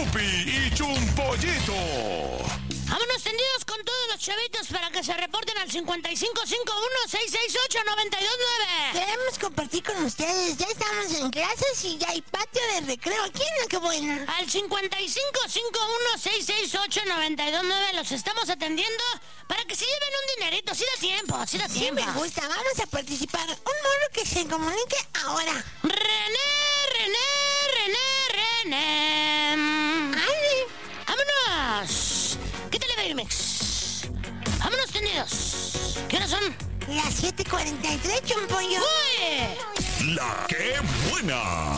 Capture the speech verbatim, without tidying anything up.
Chupi y Chumpollito. Vámonos tendidos con todos los chavitos para que se reporten al cincuenta y cinco cincuenta y uno, seiscientos sesenta y ocho, noventa y dos nueve. Queremos compartir con ustedes. Ya estamos en clases y ya hay patio de recreo. ¿Quién no? ¡Qué bueno! Al cincuenta y cinco cincuenta y uno, seiscientos sesenta y ocho, noventa y dos nueve los estamos atendiendo para que se lleven un dinerito. Sí da tiempo, sí da Sí, tiempo. me gusta. Vamos a participar. Un morro que se comunique ahora. René, René, René, René. ¡Ay! ¡Vámonos! Quítale Babymex. Vámonos tendidos. ¿Qué horas son? Las siete cuarenta y tres, Chumpollo. ¡Uy! La que buena.